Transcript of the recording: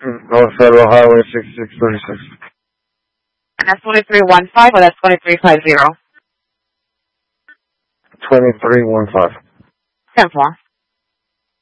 North Federal Highway 6636. And that's 2315 or that's 2350? 2315. 10-4.